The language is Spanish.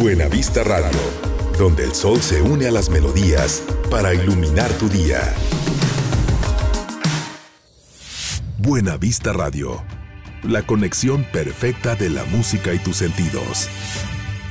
Buenavista Radio, donde el sol se une a las melodías para iluminar tu día. Buenavista Radio, la conexión perfecta de la música y tus sentidos.